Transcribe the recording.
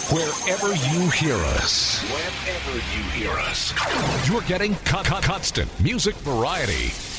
Wherever you hear us. Whenever you hear us. You're getting constant music variety.